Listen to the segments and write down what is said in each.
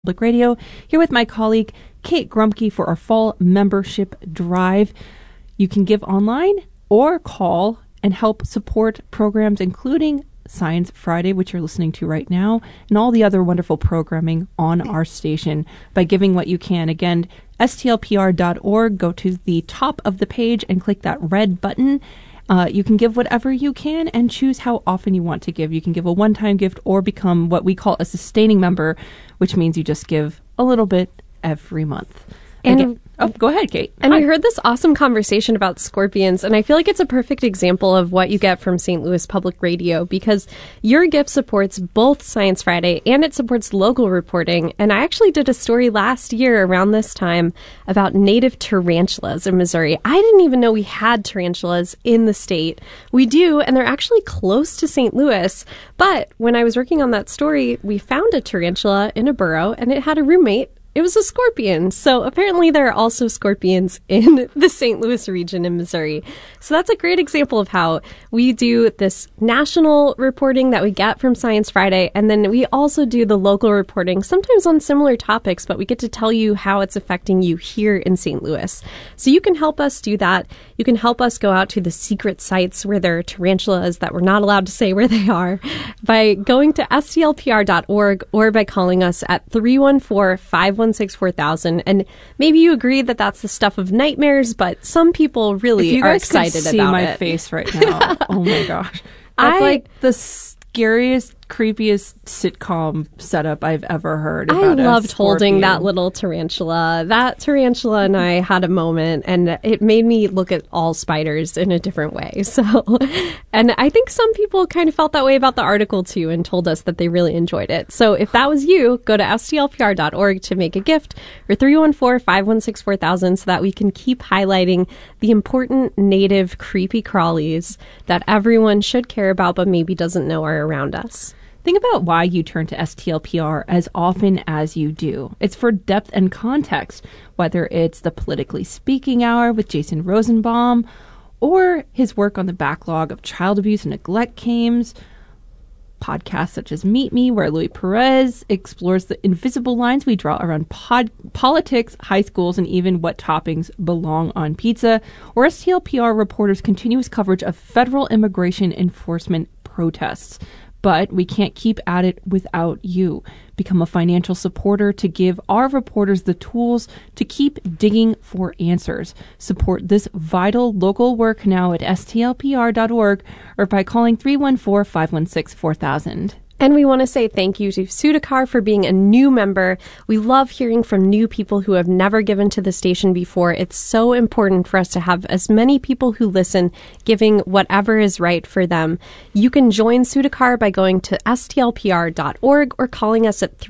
Public Radio, here with my colleague Kate Grumke for our fall membership drive. You can give online or call and help support programs including Science Friday, which you're listening to right now, and all the other wonderful programming on our station by giving what you can. Again, stlpr.org, go to the top of the page and click that red button. You can give whatever you can and choose how often you want to give. You can give a one-time gift or become what we call a sustaining member, which means you just give a little bit every month. And go ahead, Kate. And we heard this awesome conversation about scorpions, and I feel like it's a perfect example of what you get from St. Louis Public Radio, because your gift supports both Science Friday and it supports local reporting. And I actually did a story last year around this time about native tarantulas in Missouri. I didn't even know we had tarantulas in the state. We do, and they're actually close to St. Louis. But when I was working on that story, we found a tarantula in a burrow, and it had a roommate. It was a scorpion. So apparently there are also scorpions in the St. Louis region in Missouri. So that's a great example of how we do this national reporting that we get from Science Friday. And then we also do the local reporting, sometimes on similar topics, but we get to tell you how it's affecting you here in St. Louis. So you can help us do that. You can help us go out to the secret sites where there are tarantulas that we're not allowed to say where they are by going to stlpr.org or by calling us at 314-516-4000. And maybe you agree that that's the stuff of nightmares, but some people really are excited about it. If you guys could see my face right now, oh my gosh. That's like the scariest, creepiest sitcom setup I've ever heard about. I loved holding that little tarantula. That tarantula and I had a moment, and it made me look at all spiders in a different way. So, and I think some people kind of felt that way about the article too and told us that they really enjoyed it. So if that was you, go to stlpr.org to make a gift, or 314-516-4000 so that we can keep highlighting the important native creepy crawlies that everyone should care about but maybe doesn't know are around us. Think about why you turn to STLPR as often as you do. It's for depth and context, whether it's the Politically Speaking Hour with Jason Rosenbaum, or his work on the backlog of child abuse and neglect claims, podcasts such as Meet Me, where Louis Perez explores the invisible lines we draw around politics, high schools, and even what toppings belong on pizza, or STLPR reporters' continuous coverage of federal immigration enforcement protests. But we can't keep at it without you. Become a financial supporter to give our reporters the tools to keep digging for answers. Support this vital local work now at stlpr.org or by calling 314-516-4000. And we want to say thank you to Sudakar for being a new member. We love hearing from new people who have never given to the station before. It's so important for us to have as many people who listen giving whatever is right for them. You can join Sudakar by going to stlpr.org or calling us at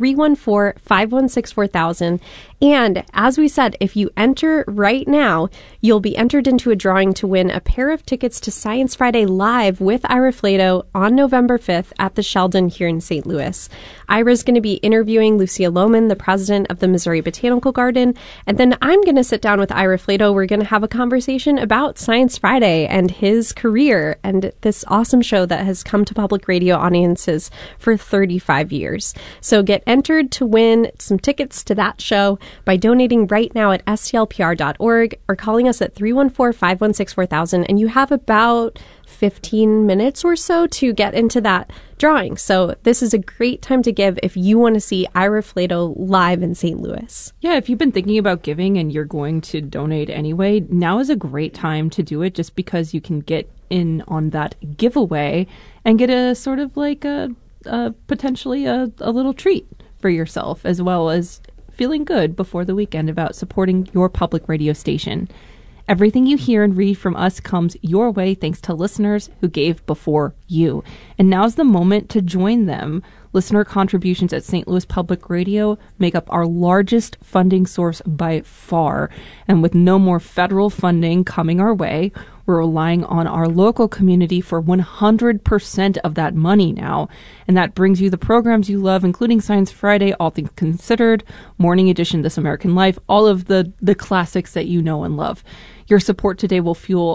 314-516-4000. And as we said, if you enter right now, you'll be entered into a drawing to win a pair of tickets to Science Friday Live with Ira Flatow on November 5th at the Sheldon here in St. Louis. Ira's going to be interviewing Lucia Lohman, the president of the Missouri Botanical Garden, and then I'm going to sit down with Ira Flatow. We're going to have a conversation about Science Friday and his career and this awesome show that has come to public radio audiences for 35 years. So get entered to win some tickets to that show by donating right now at stlpr.org or calling us at 314-516-4000, and you have about 15 minutes or so to get into that drawing. So this is a great time to give if you want to see Ira Flatow live in St. Louis. Yeah, if you've been thinking about giving and you're going to donate anyway, now is a great time to do it, just because you can get in on that giveaway and get a sort of like potentially a little treat for yourself, as well as feeling good before the weekend about supporting your public radio station. Everything you hear and read from us comes your way thanks to listeners who gave before you. And now's the moment to join them. Listener contributions at St. Louis Public Radio make up our largest funding source by far. And with no more federal funding coming our way, we're relying on our local community for 100% of that money now. And that brings you the programs you love, including Science Friday, All Things Considered, Morning Edition, This American Life, all of the classics that you know and love. Your support today will fuel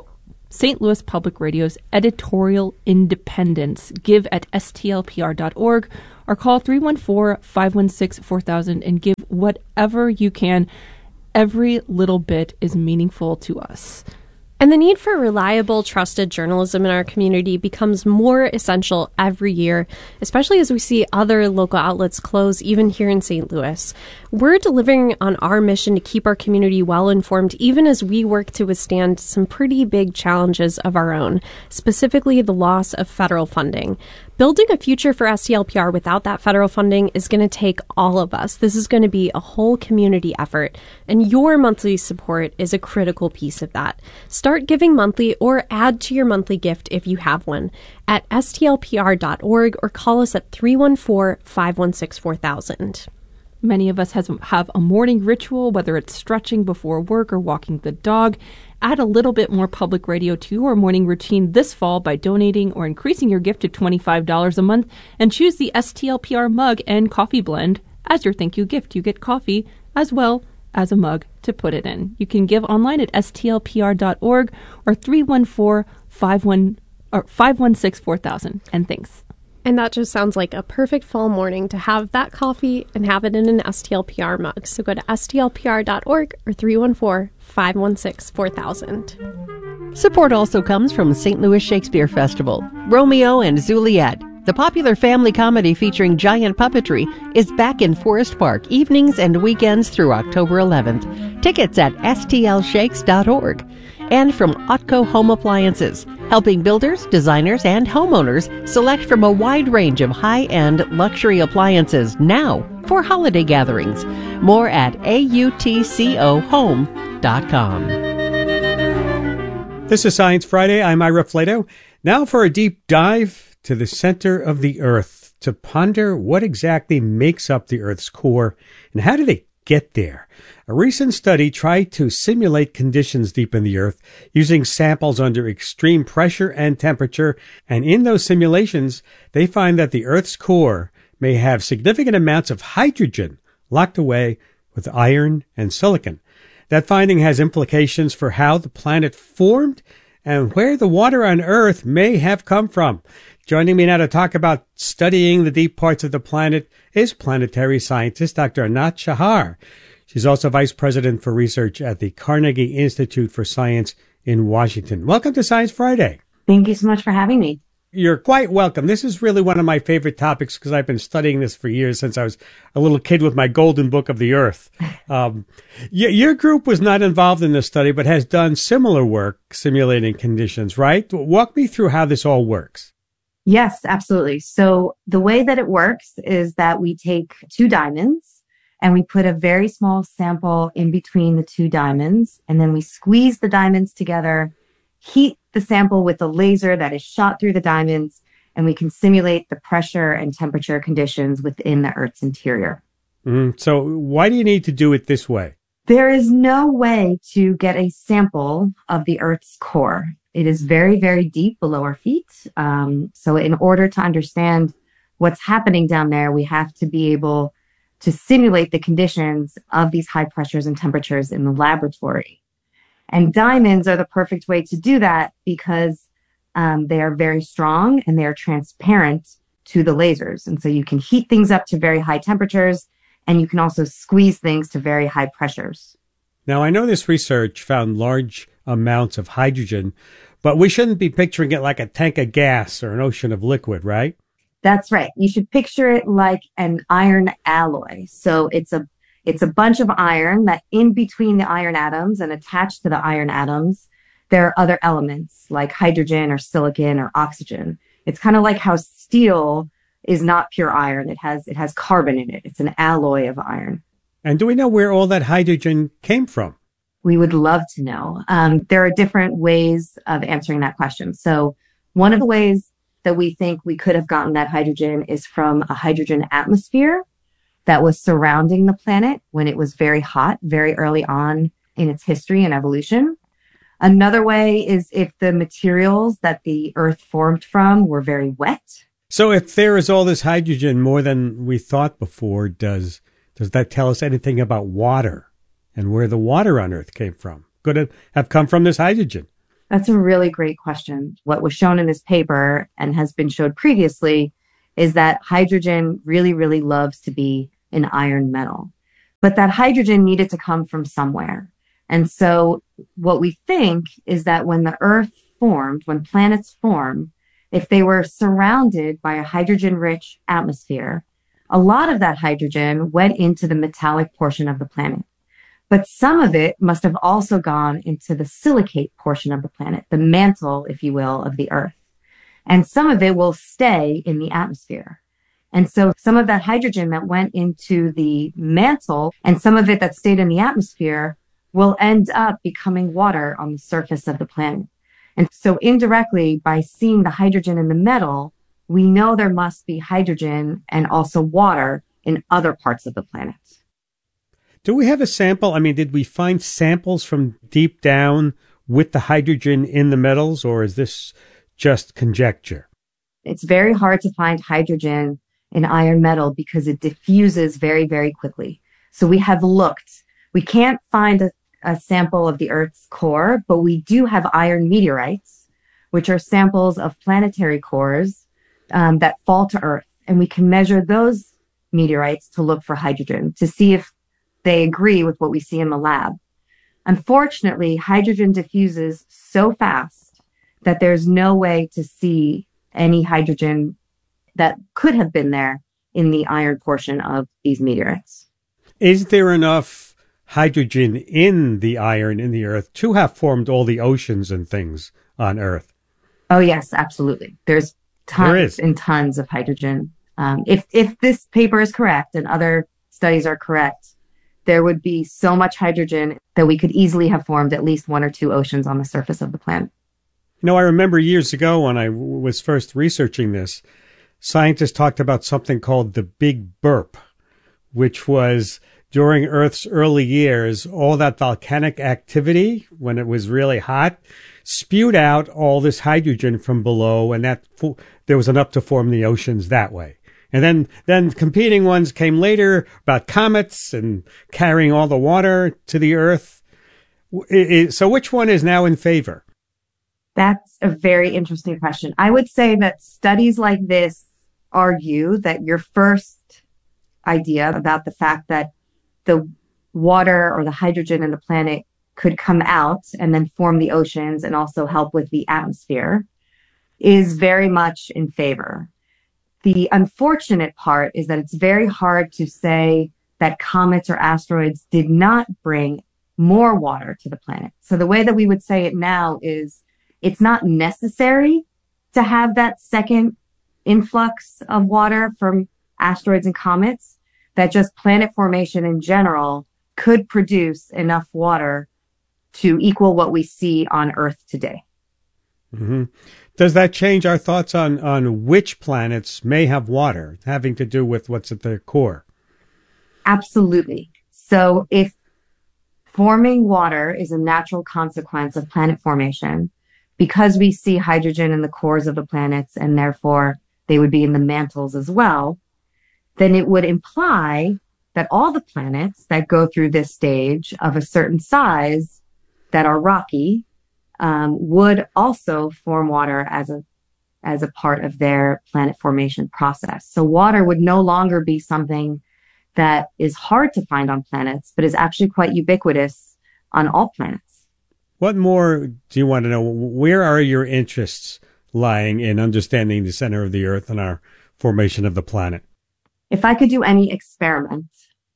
St. Louis Public Radio's editorial independence. Give at stlpr.org or call 314-516-4000 and give whatever you can. Every little bit is meaningful to us. And the need for reliable, trusted journalism in our community becomes more essential every year, especially as we see other local outlets close, even here in St. Louis. We're delivering on our mission to keep our community well informed, even as we work to withstand some pretty big challenges of our own, specifically the loss of federal funding. Building a future for STLPR without that federal funding is going to take all of us. This is going to be a whole community effort, and your monthly support is a critical piece of that. Start giving monthly or add to your monthly gift if you have one at stlpr.org or call us at 314-516-4000. Many of us have a morning ritual, whether it's stretching before work or walking the dog. Add a little bit more public radio to your morning routine this fall by donating or increasing your gift to $25 a month, and choose the STLPR mug and coffee blend as your thank you gift. You get coffee as well as a mug to put it in. You can give online at stlpr.org or 314-516-4000. And thanks. And that just sounds like a perfect fall morning to have that coffee and have it in an STLPR mug. So go to stlpr.org or 314-516-4000. Support also comes from St. Louis Shakespeare Festival. Romeo and Juliet, the popular family comedy featuring giant puppetry, is back in Forest Park evenings and weekends through October 11th. Tickets at stlshakes.org. And from Otco Home Appliances, helping builders, designers, and homeowners select from a wide range of high-end luxury appliances now for holiday gatherings. More at autcohome.com. This is Science Friday. I'm Ira Flato. Now for a deep dive to the center of the Earth to ponder what exactly makes up the Earth's core and how did it get there. A recent study tried to simulate conditions deep in the Earth using samples under extreme pressure and temperature, and in those simulations, they find that the Earth's core may have significant amounts of hydrogen locked away with iron and silicon. That finding has implications for how the planet formed and where the water on Earth may have come from. Joining me now to talk about studying the deep parts of the planet is planetary scientist Dr. Anat Shahar. She's also Vice President for Research at the Carnegie Institute for Science in Washington. Welcome to Science Friday. Thank you so much for having me. You're quite welcome. This is really one of my favorite topics because I've been studying this for years, since I was a little kid with my golden book of the Earth. Your group was not involved in this study, but has done similar work simulating conditions, right? Walk me through how this all works. Yes, absolutely. So the way that it works is that we take two diamonds and we put a very small sample in between the two diamonds, and then we squeeze the diamonds together, heat the sample with a laser that is shot through the diamonds, and we can simulate the pressure and temperature conditions within the Earth's interior. So why do you need to do it this way? There is no way to get a sample of the Earth's core. It is very, very deep below our feet. So in order to understand what's happening down there, we have to be able to simulate the conditions of these high pressures and temperatures in the laboratory. And diamonds are the perfect way to do that because they are very strong and they are transparent to the lasers. And so you can heat things up to very high temperatures, and you can also squeeze things to very high pressures. Now, I know this research found large amounts of hydrogen, but we shouldn't be picturing it like a tank of gas or an ocean of liquid, right? That's right. You should picture it like an iron alloy. So it's a bunch of iron that in between the iron atoms and attached to the iron atoms, there are other elements like hydrogen or silicon or oxygen. It's kind of like how steel is not pure iron. It has carbon in it. It's an alloy of iron. And do we know where all that hydrogen came from? We would love to know. There are different ways of answering that question. So one of the ways that we think we could have gotten that hydrogen is from a hydrogen atmosphere that was surrounding the planet when it was very hot, very early on in its history and evolution. Another way is if the materials that the Earth formed from were very wet. So if there is all this hydrogen more than we thought before, does that tell us anything about water and where the water on Earth came from? Could it have come from this hydrogen? That's a really great question. What was shown in this paper and has been showed previously is that hydrogen really, really loves to be an iron metal. But that hydrogen needed to come from somewhere. And so what we think is that when the Earth formed, when planets form, if they were surrounded by a hydrogen-rich atmosphere, a lot of that hydrogen went into the metallic portion of the planet. But some of it must have also gone into the silicate portion of the planet, the mantle, if you will, of the Earth. And some of it will stay in the atmosphere. And so some of that hydrogen that went into the mantle and some of it that stayed in the atmosphere will end up becoming water on the surface of the planet. And so indirectly, by seeing the hydrogen in the metal, we know there must be hydrogen and also water in other parts of the planet. Do we have a sample? I mean, did we find samples from deep down with the hydrogen in the metals, or is this just conjecture? It's very hard to find hydrogen in iron metal because it diffuses very, very quickly. So we have looked. We can't find a sample of the Earth's core, but we do have iron meteorites, which are samples of planetary cores that fall to Earth. And we can measure those meteorites to look for hydrogen, to see if they agree with what we see in the lab. Unfortunately, hydrogen diffuses so fast that there's no way to see any hydrogen that could have been there in the iron portion of these meteorites. Is there enough hydrogen in the iron in the Earth to have formed all the oceans and things on Earth? Oh, yes, absolutely. There's tons and tons of hydrogen. If this paper is correct and other studies are correct, there would be so much hydrogen that we could easily have formed at least one or two oceans on the surface of the planet. You know, I remember years ago when I was first researching this, scientists talked about something called the Big Burp, which was during Earth's early years, all that volcanic activity, when it was really hot, spewed out all this hydrogen from below, and there was enough to form the oceans that way. And then competing ones came later about comets and carrying all the water to the Earth. So which one is now in favor? That's a very interesting question. I would say that studies like this argue that your first idea about the fact that the water or the hydrogen in the planet could come out and then form the oceans and also help with the atmosphere is very much in favor. The unfortunate part is that it's very hard to say that comets or asteroids did not bring more water to the planet. So the way that we would say it now is it's not necessary to have that second influx of water from asteroids and comets, that just planet formation in general could produce enough water to equal what we see on Earth today. Mm-hmm. Does that change our thoughts on which planets may have water, having to do with what's at the core? Absolutely. So if forming water is a natural consequence of planet formation, because we see hydrogen in the cores of the planets and therefore they would be in the mantles as well, then it would imply that all the planets that go through this stage of a certain size that are rocky would also form water as a part of their planet formation process. So water would no longer be something that is hard to find on planets, but is actually quite ubiquitous on all planets. What more do you want to know? Where are your interests lying in understanding the center of the Earth and our formation of the planet? If I could do any experiment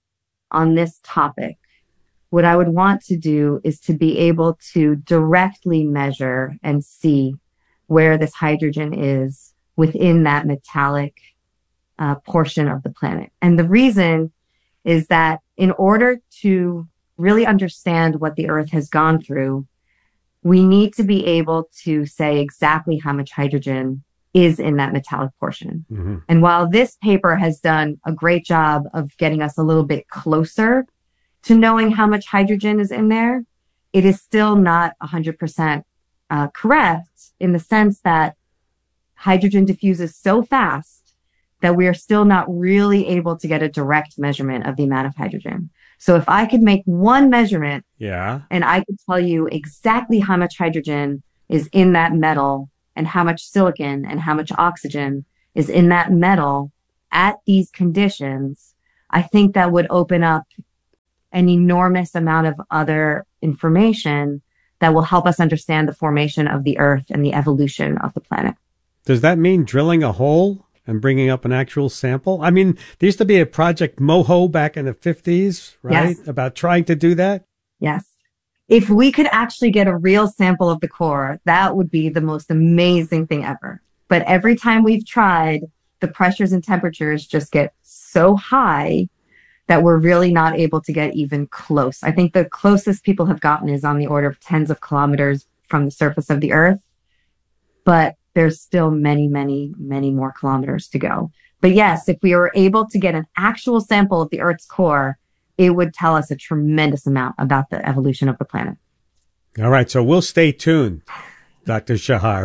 on this topic, what I would want to do is to be able to directly measure and see where this hydrogen is within that metallic portion of the planet. And the reason is that in order to really understand what the Earth has gone through, we need to be able to say exactly how much hydrogen is in that metallic portion. Mm-hmm. And while this paper has done a great job of getting us a little bit closer to knowing how much hydrogen is in there, it is still not 100% correct in the sense that hydrogen diffuses so fast that we are still not really able to get a direct measurement of the amount of hydrogen. So if I could make one measurement, and I could tell you exactly how much hydrogen is in that metal and how much silicon and how much oxygen is in that metal at these conditions, I think that would open up an enormous amount of other information that will help us understand the formation of the Earth and the evolution of the planet. Does that mean drilling a hole and bringing up an actual sample? I mean, there used to be a Project MOHO back in the 50s, right? Yes. About trying to do that? Yes. If we could actually get a real sample of the core, that would be the most amazing thing ever. But every time we've tried, the pressures and temperatures just get so high that we're really not able to get even close. I think the closest people have gotten is on the order of tens of kilometers from the surface of the Earth. But there's still many, many, many more kilometers to go. But yes, if we were able to get an actual sample of the Earth's core, it would tell us a tremendous amount about the evolution of the planet. All right, so we'll stay tuned, Dr. Shahar,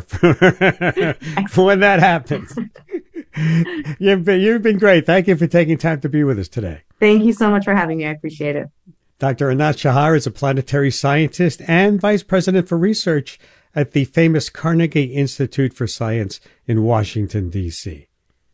for when that happens. You've been great. Thank you for taking time to be with us today. Thank you so much for having me. I appreciate it. Dr. Anat Shahar is a planetary scientist and vice president for research at the famous Carnegie Institute for Science in Washington, D.C.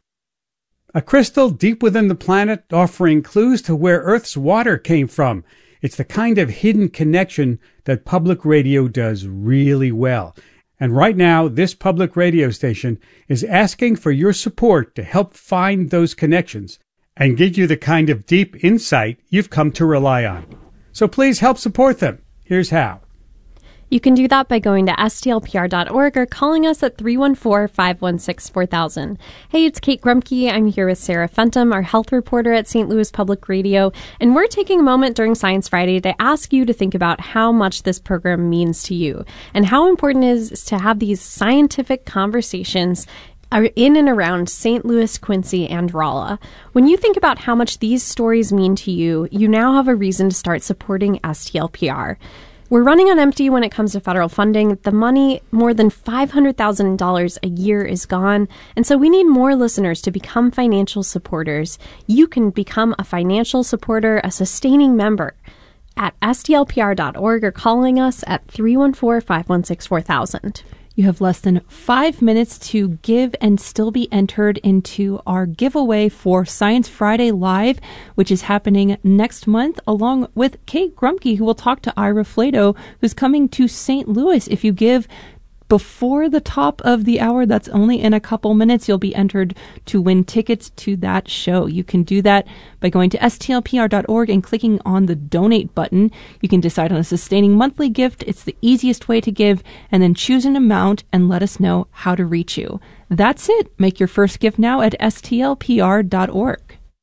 A crystal deep within the planet offering clues to where Earth's water came from. It's the kind of hidden connection that public radio does really well. And right now, this public radio station is asking for your support to help find those connections and give you the kind of deep insight you've come to rely on. So please help support them. Here's how. You can do that by going to stlpr.org or calling us at 314-516-4000. Hey, it's Kate Grumke. I'm here with Sarah Fenton, our health reporter at St. Louis Public Radio, and we're taking a moment during Science Friday to ask you to think about how much this program means to you and how important it is to have these scientific conversations in and around St. Louis, Quincy, and Rolla. When you think about how much these stories mean to you, you now have a reason to start supporting STLPR. We're running on empty when it comes to federal funding. The money, more than $500,000 a year, is gone. And so we need more listeners to become financial supporters. You can become a financial supporter, a sustaining member at stlpr.org or calling us at 314-516-4000. You have less than 5 minutes to give and still be entered into our giveaway for Science Friday Live, which is happening next month, along with Kate Grumke, who will talk to Ira Flato, who's coming to St. Louis. If you give before the top of the hour, that's only in a couple minutes, you'll be entered to win tickets to that show. You can do that by going to stlpr.org and clicking on the donate button. You can decide on a sustaining monthly gift. It's the easiest way to give, and then choose an amount and let us know how to reach you. That's it. Make your first gift now at stlpr.org.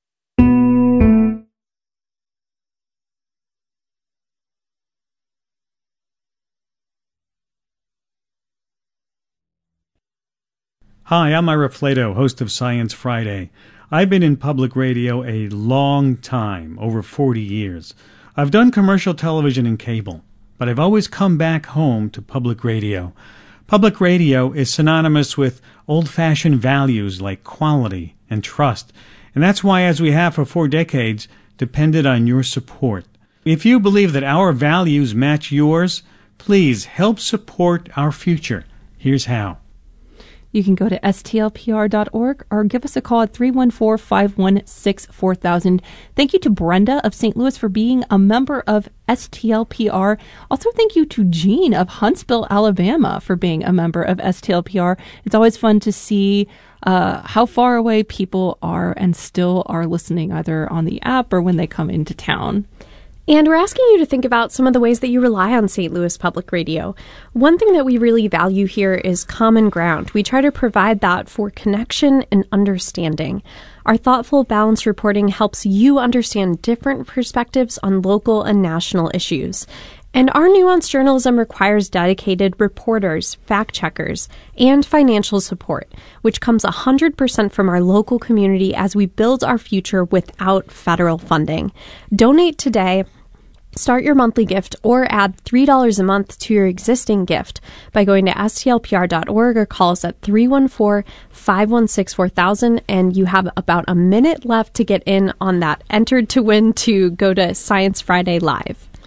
Hi, I'm Ira Flato, host of Science Friday. I've been in public radio a long time, over 40 years. I've done commercial television and cable, but I've always come back home to public radio. Public radio is synonymous with old-fashioned values like quality and trust, and that's why, as we have for 4 decades, depended on your support. If you believe that our values match yours, please help support our future. Here's how. You can go to stlpr.org or give us a call at 314-516-4000. Thank you to Brenda of St. Louis for being a member of STLPR. Also, thank you to Jean of Huntsville, Alabama for being a member of STLPR. It's always fun to see how far away people are and still are listening, either on the app or when they come into town. And we're asking you to think about some of the ways that you rely on St. Louis Public Radio. One thing that we really value here is common ground. We try to provide that for connection and understanding. Our thoughtful, balanced reporting helps you understand different perspectives on local and national issues. And our nuanced journalism requires dedicated reporters, fact-checkers, and financial support, which comes 100% from our local community as we build our future without federal funding. Donate today. Start your monthly gift or add $3 a month to your existing gift by going to stlpr.org or call us at 314-516-4000, and you have about a minute left to get in on that entered to win to go to Science Friday Live.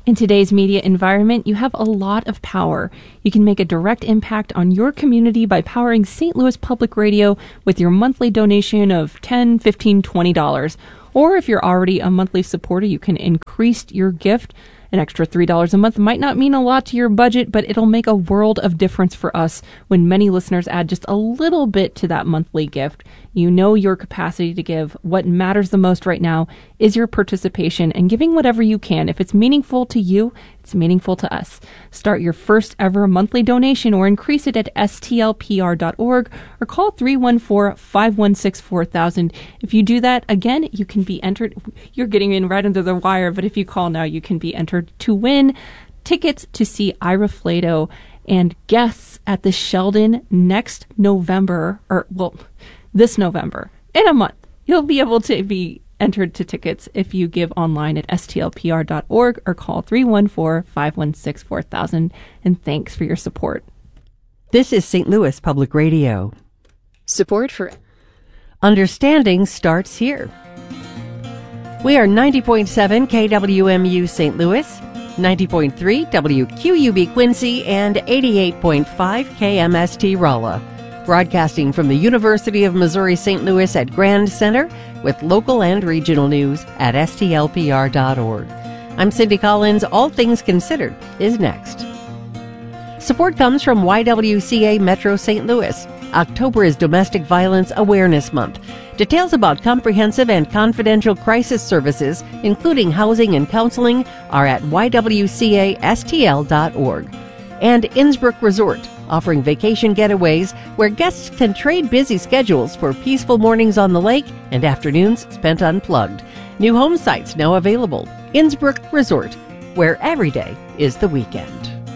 In today's media environment, you have a lot of power. You can make a direct impact on your community by powering St. Louis Public Radio with your monthly donation of $10, $15, $20. Or if you're already a monthly supporter, you can increase your gift. An extra $3 a month might not mean a lot to your budget, but it'll make a world of difference for us when many listeners add just a little bit to that monthly gift. You know your capacity to give. What matters the most right now is your participation and giving whatever you can. If it's meaningful to you, it's meaningful to us. Start your first ever monthly donation or increase it at stlpr.org or call 314-516-4000. If you do that, again, you can be entered. You're getting in right under the wire, but if you call now, you can be entered to win tickets to see Ira Flatow and guests at the Sheldon next November, this November, in a month. You'll be able to be entered to tickets if you give online at stlpr.org or call 314-516-4000. And thanks for your support. This is St. Louis Public Radio. Support for Understanding starts here. We are 90.7 KWMU St. Louis, 90.3 WQUB Quincy, and 88.5 KMST Rolla. Broadcasting from the University of Missouri St. Louis at Grand Center with local and regional news at stlpr.org. I'm Cindy Collins. All Things Considered is next. Support comes from YWCA Metro St. Louis. October is Domestic Violence Awareness Month. Details about comprehensive and confidential crisis services, including housing and counseling, are at ywcastl.org. And Innsbrook Resort, offering vacation getaways where guests can trade busy schedules for peaceful mornings on the lake and afternoons spent unplugged. New home sites now available. Innsbrook Resort, where every day is the weekend.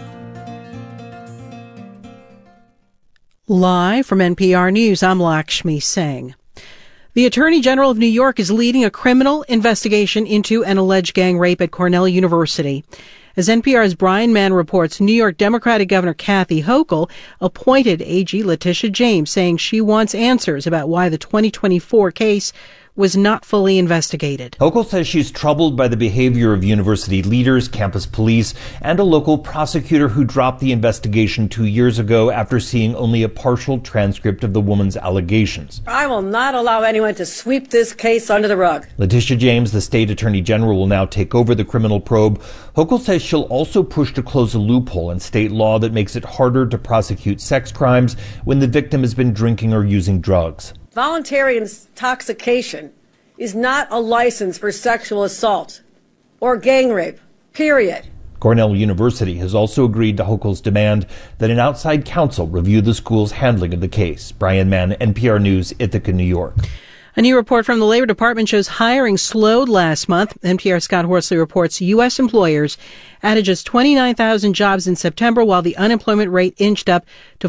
Live from NPR News, I'm Lakshmi Singh. The Attorney General of New York is leading a criminal investigation into an alleged gang rape at Cornell University. As NPR's Brian Mann reports, New York Democratic Governor Kathy Hochul appointed AG Letitia James, saying she wants answers about why the 2024 case was not fully investigated. Hochul says she's troubled by the behavior of university leaders, campus police, and a local prosecutor who dropped the investigation 2 years ago after seeing only a partial transcript of the woman's allegations. I will not allow anyone to sweep this case under the rug. Letitia James, the state attorney general, will now take over the criminal probe. Hochul says she'll also push to close a loophole in state law that makes it harder to prosecute sex crimes when the victim has been drinking or using drugs. Voluntary intoxication is not a license for sexual assault or gang rape, period. Cornell University has also agreed to Hochul's demand that an outside counsel review the school's handling of the case. Brian Mann, NPR News, Ithaca, New York. A new report from the Labor Department shows hiring slowed last month. NPR's Scott Horsley reports U.S. employers added just 29,000 jobs in September, while the unemployment rate inched up to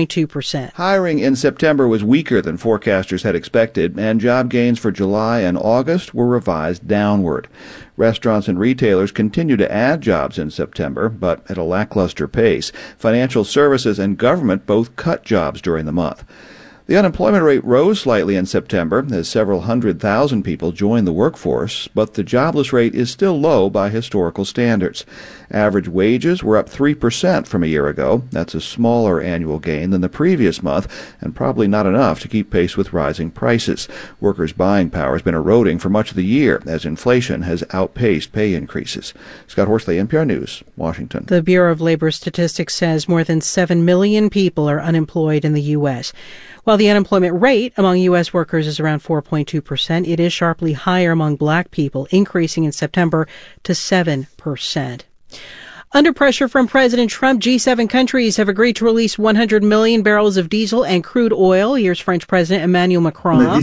4.2%. Hiring in September was weaker than forecasters had expected, and job gains for July and August were revised downward. Restaurants and retailers continue to add jobs in September, but at a lackluster pace. Financial services and government both cut jobs during the month. The unemployment rate rose slightly in September as several 100,000 people joined the workforce, but the jobless rate is still low by historical standards. Average wages were up 3% from a year ago. That's a smaller annual gain than the previous month, and probably not enough to keep pace with rising prices. Workers' buying power has been eroding for much of the year as inflation has outpaced pay increases. Scott Horsley, NPR News, Washington. The Bureau of Labor Statistics says more than 7 million people are unemployed in the U.S. While the unemployment rate among U.S. workers is around 4.2%, it is sharply higher among black people, increasing in September to 7%. Under pressure from President Trump, G7 countries have agreed to release 100 million barrels of diesel and crude oil. Here's French President Emmanuel Macron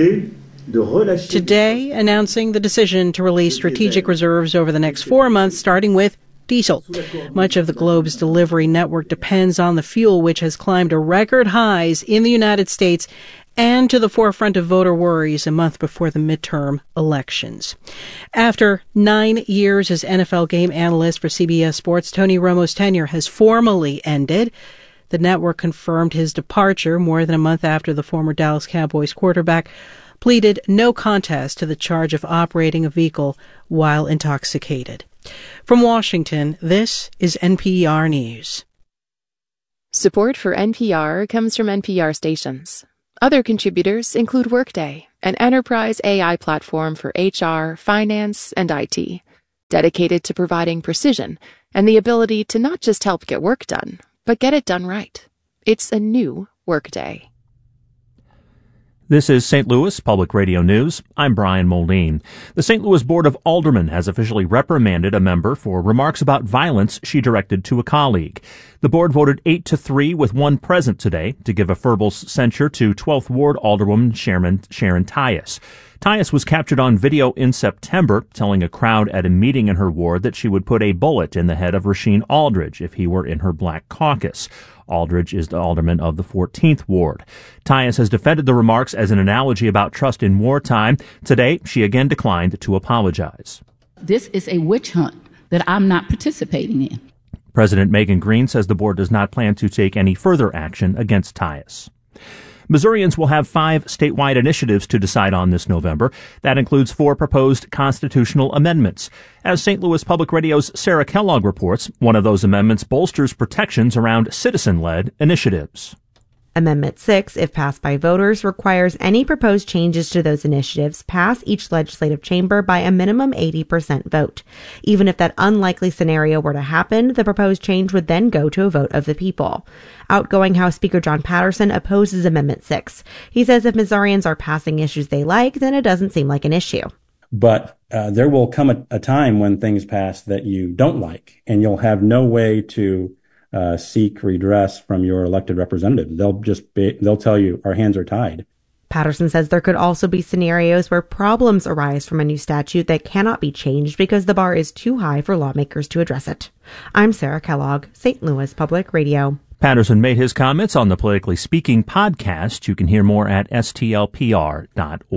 today announcing the decision to release strategic reserves over the next 4 months, starting with diesel. Much of the globe's delivery network depends on the fuel, which has climbed to record highs in the United States and to the forefront of voter worries a month before the midterm elections. After 9 years as NFL game analyst for CBS Sports, Tony Romo's tenure has formally ended. The network confirmed his departure more than a month after the former Dallas Cowboys quarterback pleaded no contest to the charge of operating a vehicle while intoxicated. From Washington, this is NPR News. Support for NPR comes from NPR stations. Other contributors include Workday, an enterprise AI platform for HR, finance, and IT, dedicated to providing precision and the ability to not just help get work done, but get it done right. It's a new Workday. This is St. Louis Public Radio News. I'm Brian Moline. The St. Louis Board of Aldermen has officially reprimanded a member for remarks about violence she directed to a colleague. The board voted 8-3 with one present today to give a verbal censure to 12th Ward Alderwoman Sharon Tyus. Tyus was captured on video in September telling a crowd at a meeting in her ward that she would put a bullet in the head of Rasheen Aldridge if he were in her black caucus. Aldridge is the alderman of the 14th Ward. Tyus has defended the remarks as an analogy about trust in wartime. Today, she again declined to apologize. This is a witch hunt that I'm not participating in. President Megan Green says the board does not plan to take any further action against Tyus. Missourians will have 5 statewide initiatives to decide on this November. That includes 4 proposed constitutional amendments. As St. Louis Public Radio's Sarah Kellogg reports, one of those amendments bolsters protections around citizen-led initiatives. Amendment 6, if passed by voters, requires any proposed changes to those initiatives pass each legislative chamber by a minimum 80% vote. Even if that unlikely scenario were to happen, the proposed change would then go to a vote of the people. Outgoing House Speaker John Patterson opposes Amendment 6. He says if Missourians are passing issues they like, then it doesn't seem like an issue. But there will come a time when things pass that you don't like, and you'll have no way to seek redress from your elected representative. They'll tell you our hands are tied. Patterson says there could also be scenarios where problems arise from a new statute that cannot be changed because the bar is too high for lawmakers to address it. I'm Sarah Kellogg, St. Louis Public Radio. Patterson made his comments on the Politically Speaking podcast. You can hear more at stlpr.org.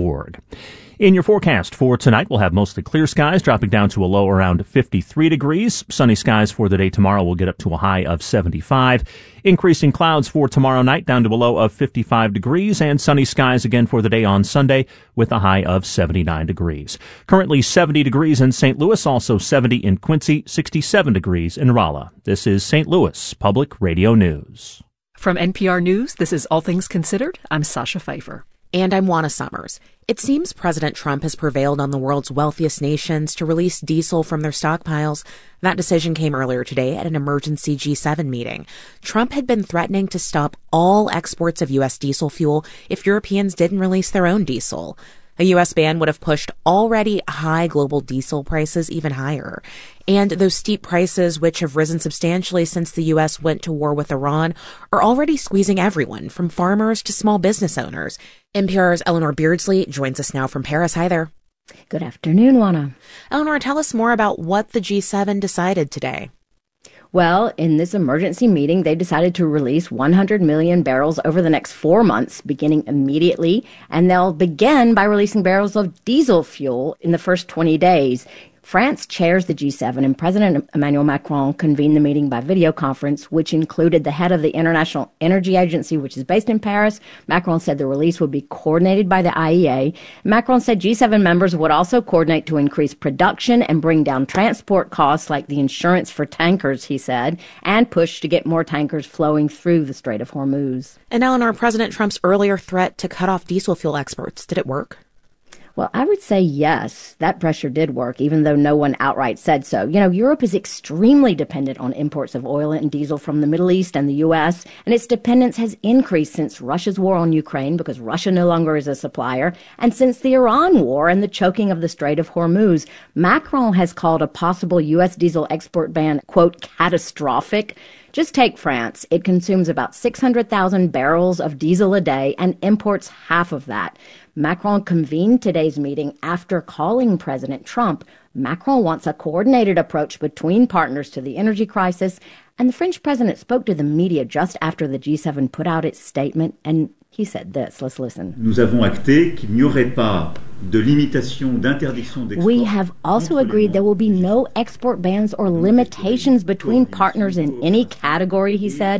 In your forecast for tonight, we'll have mostly clear skies, dropping down to a low around 53 degrees. Sunny skies for the day tomorrow will get up to a high of 75. Increasing clouds for tomorrow night, down to a low of 55 degrees. And sunny skies again for the day on Sunday, with a high of 79 degrees. Currently 70 degrees in St. Louis, also 70 in Quincy, 67 degrees in Rolla. This is St. Louis Public Radio News. From NPR News, this is All Things Considered. I'm Sasha Pfeiffer. And I'm Juana Summers. It seems President Trump has prevailed on the world's wealthiest nations to release diesel from their stockpiles. That decision came earlier today at an emergency G7 meeting. Trump had been threatening to stop all exports of U.S. diesel fuel if Europeans didn't release their own diesel. A U.S. ban would have pushed already high global diesel prices even higher. And those steep prices, which have risen substantially since the U.S. went to war with Iran, are already squeezing everyone, from farmers to small business owners. NPR's Eleanor Beardsley joins us now from Paris. Hi there. Good afternoon, Juana. Eleanor, tell us more about what the G7 decided today. Well, in this emergency meeting, they decided to release 100 million barrels over the next 4 months, beginning immediately, and they'll begin by releasing barrels of diesel fuel in the first 20 days. France chairs the G7, and President Emmanuel Macron convened the meeting by video conference, which included the head of the International Energy Agency, which is based in Paris. Macron said the release would be coordinated by the IEA. Macron said G7 members would also coordinate to increase production and bring down transport costs, like the insurance for tankers, he said, and push to get more tankers flowing through the Strait of Hormuz. And Eleanor, President Trump's earlier threat to cut off diesel fuel exports, did it work? Well, I would say yes, that pressure did work, even though no one outright said so. You know, Europe is extremely dependent on imports of oil and diesel from the Middle East and the U.S., and its dependence has increased since Russia's war on Ukraine, because Russia no longer is a supplier, and since the Iran war and the choking of the Strait of Hormuz. Macron has called a possible U.S. diesel export ban, quote, catastrophic. Just take France. It consumes about 600,000 barrels of diesel a day and imports half of that. Macron convened today's meeting after calling President Trump. Macron wants a coordinated approach between partners to the energy crisis, and the French president spoke to the media just after the G7 put out its statement, and he said this. Let's listen. Nous avons acté qu'il n'y aurait pas de limitation d'interdiction d'export. We have also agreed there will be no export bans or limitations between partners in any category, he said.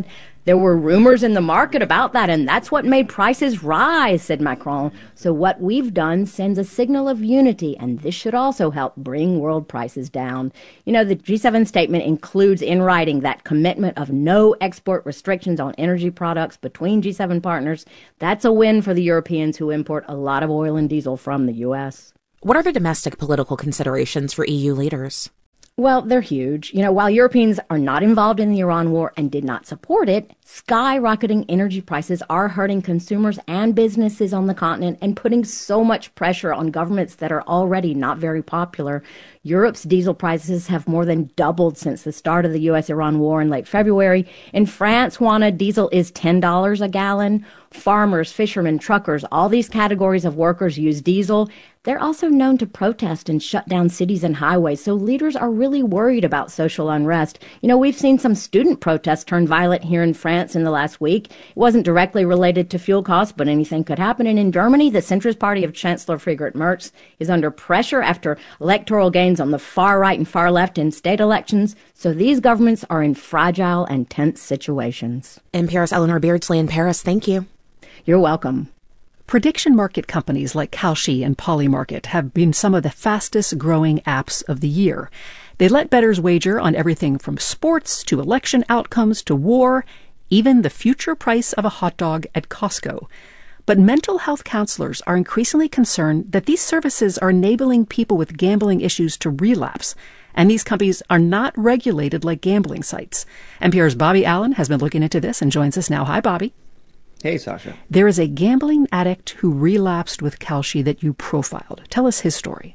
There were rumors in the market about that, and that's what made prices rise, said Macron. So what we've done sends a signal of unity, and this should also help bring world prices down. You know, the G7 statement includes in writing that commitment of no export restrictions on energy products between G7 partners. That's a win for the Europeans who import a lot of oil and diesel from the U.S. What are the domestic political considerations for EU leaders? Well, they're huge. You know, while Europeans are not involved in the Iran war and did not support it, skyrocketing energy prices are hurting consumers and businesses on the continent and putting so much pressure on governments that are already not very popular. Europe's diesel prices have more than doubled since the start of the U.S.-Iran war in late February. In France, Juana, diesel is $10 a gallon. Farmers, fishermen, truckers, all these categories of workers use diesel. They're also known to protest and shut down cities and highways, so leaders are really worried about social unrest. You know, we've seen some student protests turn violent here in France in the last week. It wasn't directly related to fuel costs, but anything could happen. And in Germany, the centrist party of Chancellor Friedrich Merz is under pressure after electoral gains on the far right and far left in state elections. So these governments are in fragile and tense situations. NPR's Eleanor Beardsley in Paris, thank you. You're welcome. Prediction market companies like Kalshi and Polymarket have been some of the fastest growing apps of the year. They let bettors wager on everything from sports to election outcomes to war, even the future price of a hot dog at Costco. But mental health counselors are increasingly concerned that these services are enabling people with gambling issues to relapse, and these companies are not regulated like gambling sites. NPR's Bobby Allen has been looking into this and joins us now. Hi, Bobby. Hey, Sasha. There is a gambling addict who relapsed with Kalshi that you profiled. Tell us his story.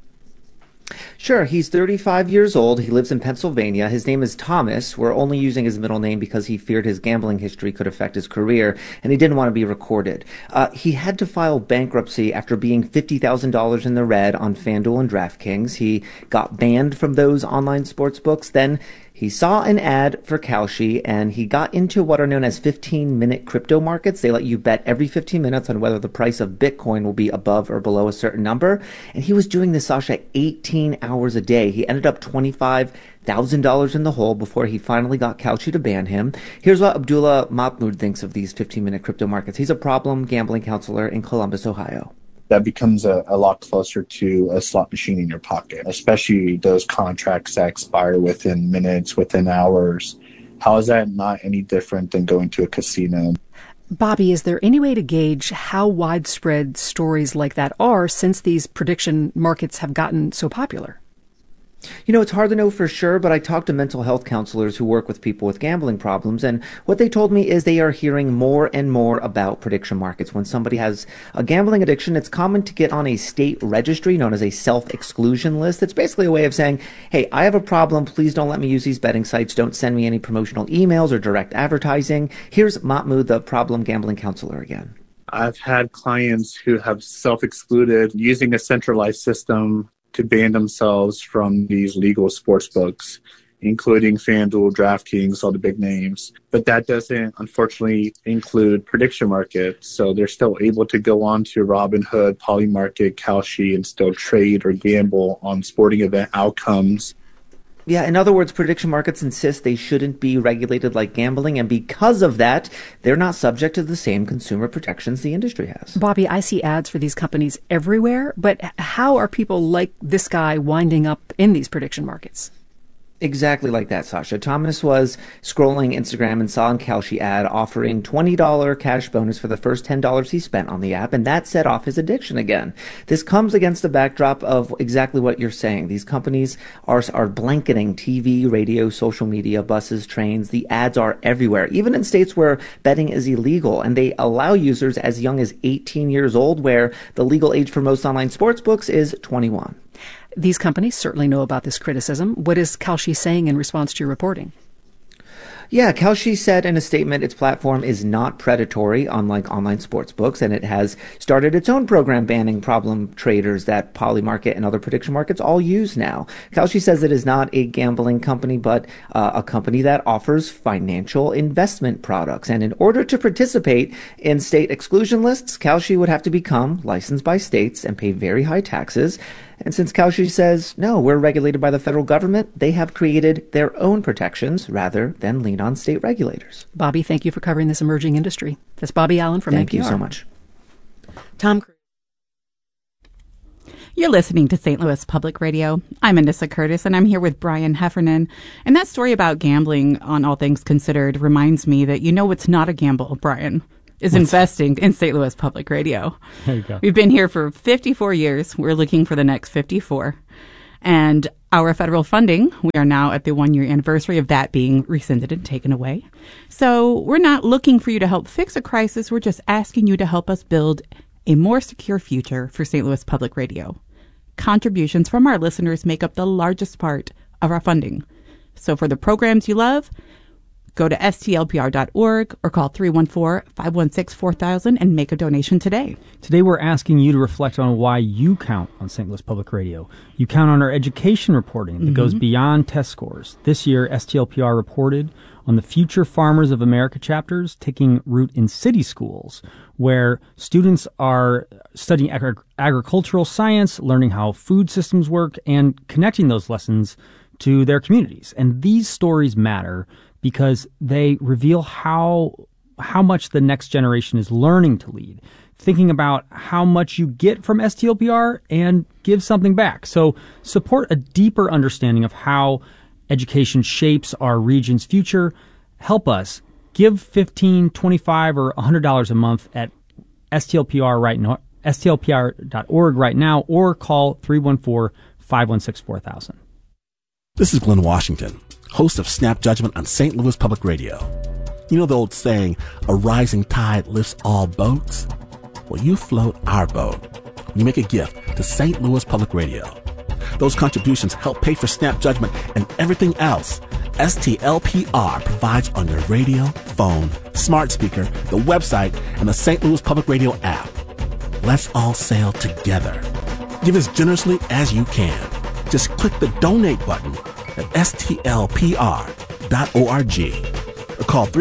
Sure. He's 35 years old. He lives in Pennsylvania. His name is Thomas. We're only using his middle name because he feared his gambling history could affect his career, and he didn't want to be recorded. He had to file bankruptcy after being $50,000 in the red on FanDuel and DraftKings. He got banned from those online sports books. Then he saw an ad for Kalshi, and he got into what are known as 15-minute crypto markets. They let you bet every 15 minutes on whether the price of Bitcoin will be above or below a certain number. And he was doing this, Sasha, 18 hours a day. He ended up $25,000 in the hole before he finally got Kalshi to ban him. Here's what Abdullah Mahmoud thinks of these 15-minute crypto markets. He's a problem gambling counselor in Columbus, Ohio. That becomes a lot closer to a slot machine in your pocket, especially those contracts that expire within minutes, within hours. How is that not any different than going to a casino? Bobby, is there any way to gauge how widespread stories like that are since these prediction markets have gotten so popular? You know, it's hard to know for sure, but I talked to mental health counselors who work with people with gambling problems, and what they told me is they are hearing more and more about prediction markets. When somebody has a gambling addiction, it's common to get on a state registry known as a self-exclusion list. It's basically a way of saying, hey, I have a problem. Please don't let me use these betting sites. Don't send me any promotional emails or direct advertising. Here's Mahmoud, the problem gambling counselor again. I've had clients who have self-excluded using a centralized system to ban themselves from these legal sports books, including FanDuel, DraftKings, all the big names. But that doesn't, unfortunately, include prediction markets. So they're still able to go on to Robinhood, Polymarket, Kalshi, and still trade or gamble on sporting event outcomes. Yeah, in other words, prediction markets insist they shouldn't be regulated like gambling, and because of that, they're not subject to the same consumer protections the industry has. Bobby, I see ads for these companies everywhere, but how are people like this guy winding up in these prediction markets? Exactly like that, Sasha. Thomas was scrolling Instagram and saw a Kalshi ad offering $20 cash bonus for the first $10 he spent on the app, and that set off his addiction again. This comes against the backdrop of exactly what you're saying. These companies are blanketing TV, radio, social media, buses, trains. The ads are everywhere, even in states where betting is illegal, and they allow users as young as 18 years old, where the legal age for most online sports books is 21. These companies certainly know about this criticism. What is Kalshi saying in response to your reporting? Yeah, Kalshi said in a statement its platform is not predatory, unlike online sports books, and it has started its own program banning problem traders that Polymarket and other prediction markets all use now. Kalshi says it is not a gambling company, but a company that offers financial investment products. And in order to participate in state exclusion lists, Kalshi would have to become licensed by states and pay very high taxes. And since Kalshi says, no, we're regulated by the federal government, they have created their own protections rather than lean on state regulators. Bobby, thank you for covering this emerging industry. That's Bobby Allen from NPR. Thank you so much. Tom Cruise. You're listening to St. Louis Public Radio. I'm Anissa Curtis, and I'm here with Brian Heffernan. And that story about gambling, on All Things Considered, reminds me that it's not a gamble, Brian, is investing in St. Louis Public Radio. There you go. We've been here for 54 years. We're looking for the next 54. And our federal funding, we are now at the 1-year anniversary of that being rescinded and taken away. So we're not looking for you to help fix a crisis. We're just asking you to help us build a more secure future for St. Louis Public Radio. Contributions from our listeners make up the largest part of our funding. So for the programs you love, go to stlpr.org or call 314-516-4000 and make a donation today. Today we're asking you to reflect on why you count on St. Louis Public Radio. You count on our education reporting that goes beyond test scores. This year, STLPR reported on the Future Farmers of America chapters taking root in city schools, where students are studying agricultural science, learning how food systems work, and connecting those lessons to their communities. And these stories matter because they reveal how much the next generation is learning to lead, thinking about how much you get from STLPR and give something back. So support a deeper understanding of how education shapes our region's future. Help us. Give $15, $25, or $100 a month at STLPR.org right now, or call 314-516-4000. This is Glenn Washington, host of Snap Judgment on St. Louis Public Radio. You know the old saying, a rising tide lifts all boats? Well, you float our boat. You make a gift to St. Louis Public Radio. Those contributions help pay for Snap Judgment and everything else STLPR provides on your radio, phone, smart speaker, the website, and the St. Louis Public Radio app. Let's all sail together. Give as generously as you can. Just click the donate button at stlpr.org or call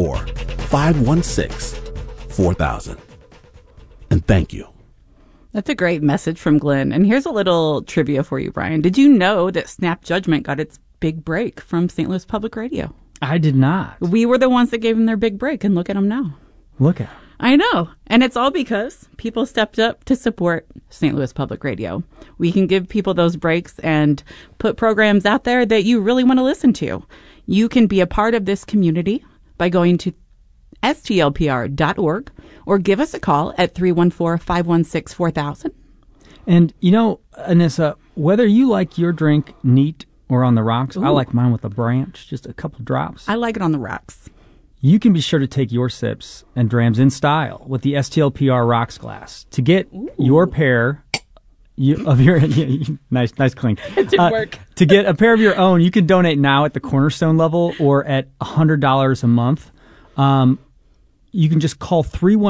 314-516-4000. And thank you. That's a great message from Glenn. And here's a little trivia for you, Brian. Did you know that Snap Judgment got its big break from St. Louis Public Radio? I did not. We were the ones that gave them their big break, and look at them now. Look at them. I know. And it's all because people stepped up to support St. Louis Public Radio. We can give people those breaks and put programs out there that you really want to listen to. You can be a part of this community by going to stlpr.org or give us a call at 314-516-4000. And, Anissa, whether you like your drink neat or on the rocks, I like mine with a branch, just a couple drops. I like it on the rocks. You can be sure to take your sips and drams in style with the STLPR Rocks glass. To get your pair of your nice clink. It didn't work. To get a pair of your own, you can donate now at the Cornerstone level or at $100 a month. You can just call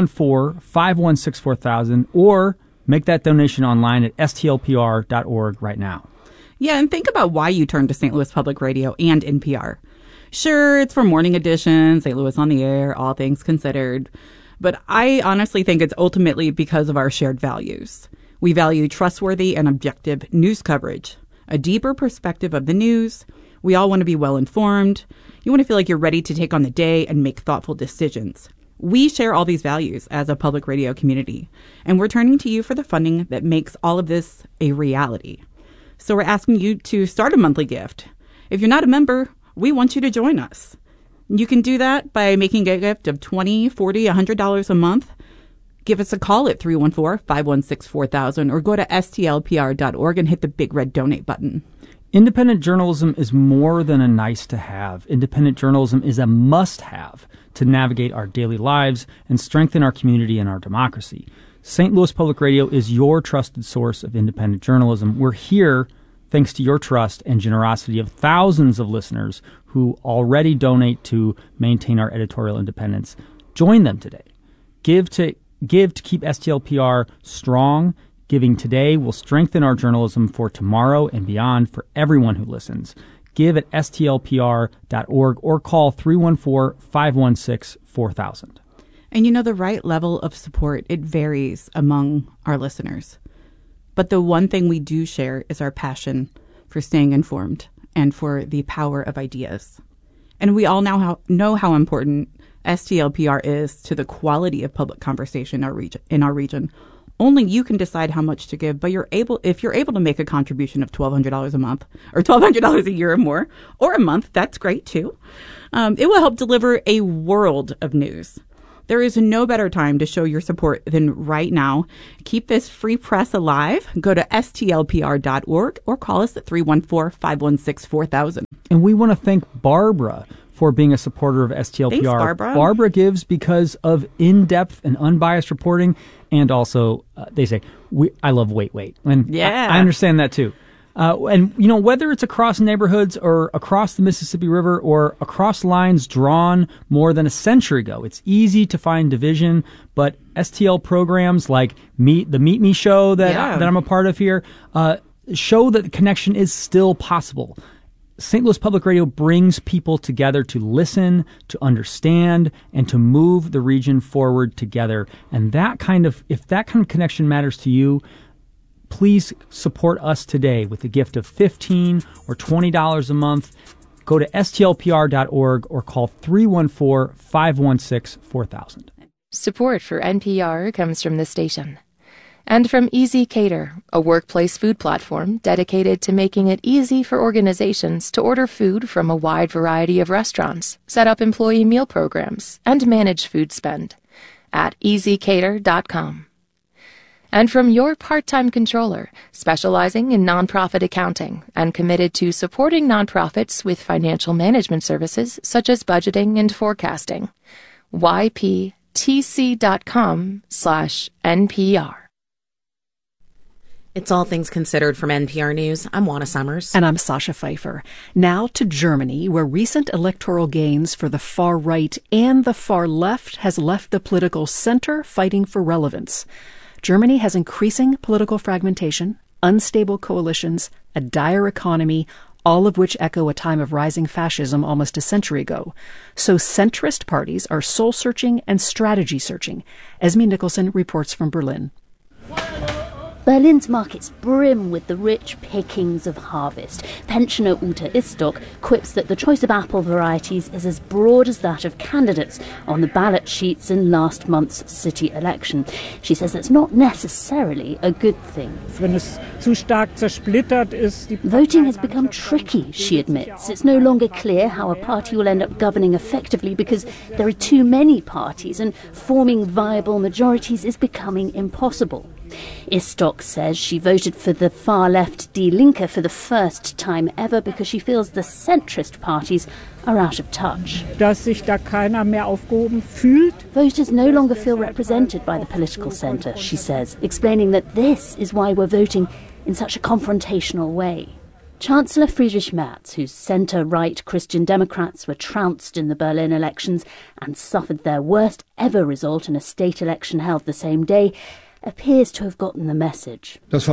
314-516-4000 or make that donation online at stlpr.org right now. Yeah, and think about why you turned to St. Louis Public Radio and NPR. Sure, it's for morning edition, St. Louis on the Air, All Things Considered. But I honestly think it's ultimately because of our shared values. We value trustworthy and objective news coverage, a deeper perspective of the news. We all want to be well informed. You want to feel like you're ready to take on the day and make thoughtful decisions. We share all these values as a public radio community, and we're turning to you for the funding that makes all of this a reality. So we're asking you to start a monthly gift. If you're not a member, we want you to join us. You can do that by making a gift of $20, $40, $100 a month. Give us a call at 314-516-4000 or go to stlpr.org and hit the big red donate button. Independent journalism is more than a nice to have. Independent journalism is a must have to navigate our daily lives and strengthen our community and our democracy. St. Louis Public Radio is your trusted source of independent journalism. We're here thanks to your trust and generosity of thousands of listeners who already donate to maintain our editorial independence. Join them today. Give to keep STLPR strong. Giving today will strengthen our journalism for tomorrow and beyond for everyone who listens. Give at stlpr.org or call But the one thing we do share is our passion for staying informed and for the power of ideas. And we all now know how important STLPR is to the quality of public conversation in our region. Only you can decide how much to give, but if you're able to make a contribution of $1,200 a month or $1,200 a year or more, or a month, that's great too. It will help deliver a world of news. There is no better time to show your support than right now. Keep this free press alive. Go to stlpr.org or call us at 314-516-4000. And we want to thank Barbara for being a supporter of STLPR. Thanks, Barbara. Barbara gives because of in-depth and unbiased reporting, and also they say, I love wait. And yeah. I understand that too. And, whether it's across neighborhoods or across the Mississippi River or across lines drawn more than a century ago, it's easy to find division, but STL programs like the Meet Me show that I'm a part of here show that the connection is still possible. St. Louis Public Radio brings people together to listen, to understand, and to move the region forward together. And if that kind of connection matters to you, please support us today with a gift of $15 or $20 a month. Go to stlpr.org or call 314-516-4000. Support for NPR comes from the station. And from Easy Cater, a workplace food platform dedicated to making it easy for organizations to order food from a wide variety of restaurants, set up employee meal programs, and manage food spend at easycater.com. And from your part-time controller, specializing in nonprofit accounting and committed to supporting nonprofits with financial management services such as budgeting and forecasting. yptc.com/NPR. It's All Things Considered from NPR News. I'm Juana Summers. And I'm Sasha Pfeiffer. Now to Germany, where recent electoral gains for the far right and the far left has left the political center fighting for relevance. Germany has increasing political fragmentation, unstable coalitions, a dire economy, all of which echo a time of rising fascism almost a century ago. So centrist parties are soul-searching and strategy-searching. Esme Nicholson reports from Berlin. Berlin's markets brim with the rich pickings of harvest. Pensioner Ute Istok quips that the choice of apple varieties is as broad as that of candidates on the ballot sheets in last month's city election. She says that's not necessarily a good thing. Voting has become tricky, she admits. It's no longer clear how a party will end up governing effectively because there are too many parties and forming viable majorities is becoming impossible. Istok says she voted for the far-left Die Linke for the first time ever because she feels the centrist parties are out of touch. Voters no longer feel represented by the political centre, she says, explaining that this is why we're voting in such a confrontational way. Chancellor Friedrich Merz, whose centre-right Christian Democrats were trounced in the Berlin elections and suffered their worst ever result in a state election held the same day, appears to have gotten the message. Trust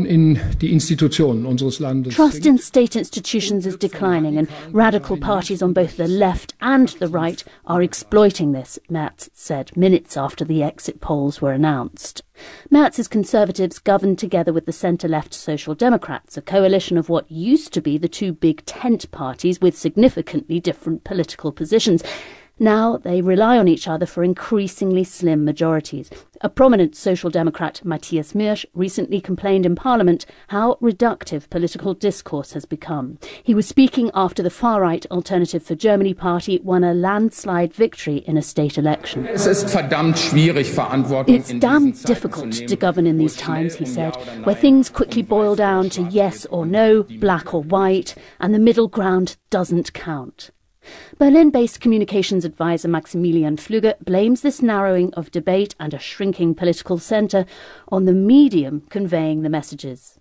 in state institutions is declining, and radical parties on both the left and the right are exploiting this, Merz said minutes after the exit polls were announced. Merz's Conservatives governed together with the centre-left Social Democrats, a coalition of what used to be the two big tent parties with significantly different political positions. Now they rely on each other for increasingly slim majorities. A prominent Social Democrat, Matthias Miersch, recently complained in Parliament how reductive political discourse has become. He was speaking after the far-right Alternative for Germany party won a landslide victory in a state election. It's damn difficult to govern in these times, he said, where things quickly boil down to yes or no, black or white, and the middle ground doesn't count. Berlin-based communications advisor Maximilian Flügge blames this narrowing of debate and a shrinking political centre on the medium conveying the messages.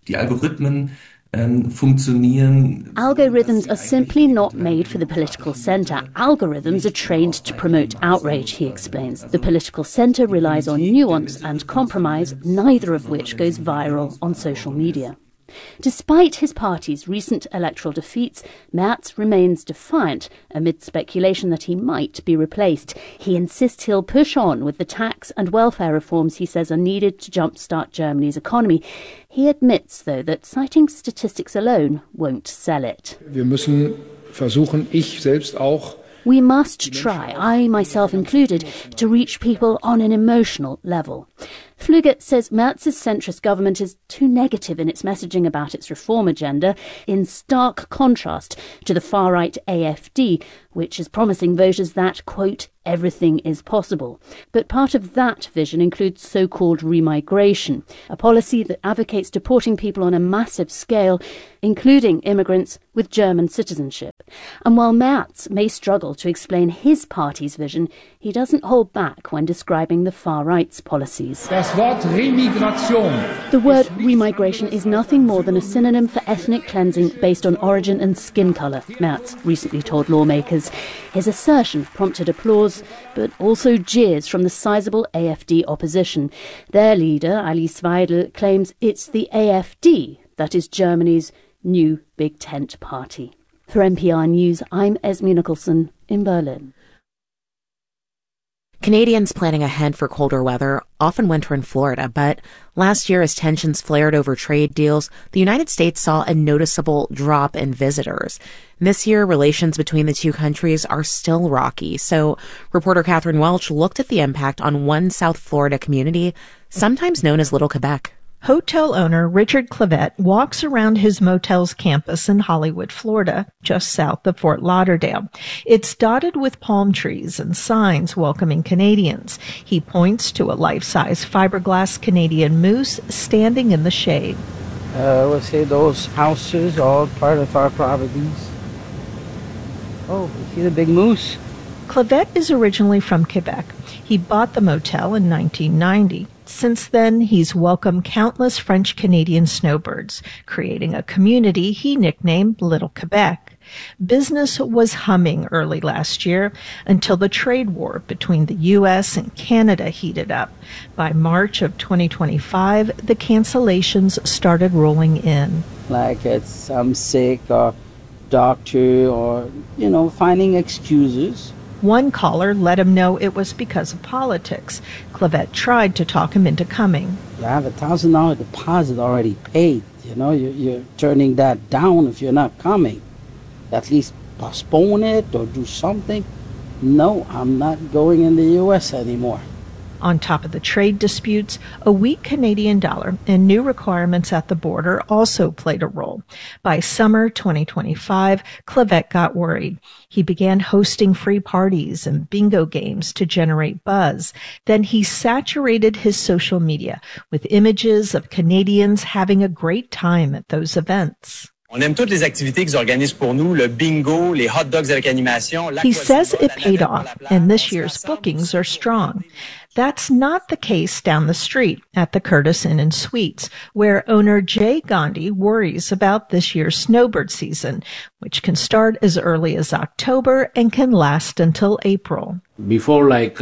Algorithms are simply not made for the political centre. Algorithms are trained to promote outrage, he explains. The political centre relies on nuance and compromise, neither of which goes viral on social media. Despite his party's recent electoral defeats, Merz remains defiant amid speculation that he might be replaced. He insists he'll push on with the tax and welfare reforms he says are needed to jumpstart Germany's economy. He admits, though, that citing statistics alone won't sell it. Wir müssen versuchen, ich selbst auch, we must try, I myself included, to reach people on an emotional level. Flügge says Merz's centrist government is too negative in its messaging about its reform agenda, in stark contrast to the far-right AfD, which is promising voters that, quote, everything is possible. But part of that vision includes so-called remigration, a policy that advocates deporting people on a massive scale, including immigrants with German citizenship. And while Merz may struggle to explain his party's vision, he doesn't hold back when describing the far-right's policies. The word remigration is nothing more than a synonym for ethnic cleansing based on origin and skin colour, Merz recently told lawmakers. His assertion prompted applause, but also jeers from the sizable AfD opposition. Their leader, Alice Weidel, claims it's the AfD that is Germany's new big tent party. For NPR News, I'm Esme Nicholson in Berlin. Canadians planning ahead for colder weather often winter in Florida, but last year as tensions flared over trade deals, the United States saw a noticeable drop in visitors. This year, relations between the two countries are still rocky, so reporter Catherine Welch looked at the impact on one South Florida community, sometimes known as Little Quebec. Hotel owner Richard Clavette walks around his motel's campus in Hollywood, Florida, just south of Fort Lauderdale. It's dotted with palm trees and signs welcoming Canadians. He points to a life-size fiberglass Canadian moose standing in the shade. I would say those houses are all part of our properties. Oh, you see the big moose? Clavette is originally from Quebec. He bought the motel in 1990. Since then, he's welcomed countless French-Canadian snowbirds, creating a community he nicknamed Little Quebec. Business was humming early last year until the trade war between the U.S. and Canada heated up. By March of 2025, the cancellations started rolling in. Like it's I'm sick or doctor or, finding excuses. One caller let him know it was because of politics. Clavette tried to talk him into coming. You have a $1,000 deposit already paid. You're turning that down if you're not coming. At least postpone it or do something. No, I'm not going in the U.S. anymore. On top of the trade disputes, a weak Canadian dollar and new requirements at the border also played a role. By summer 2025, Clavette got worried. He began hosting free parties and bingo games to generate buzz. Then he saturated his social media with images of Canadians having a great time at those events. On aime toutes les activités qu'ils organisent pour nous, le bingo, les hot dogs avec animation. He says it paid off, and this year's bookings are strong. That's not the case down the street at the Curtis Inn and Suites, where owner Jay Gandhi worries about this year's snowbird season, which can start as early as October and can last until April. Before, like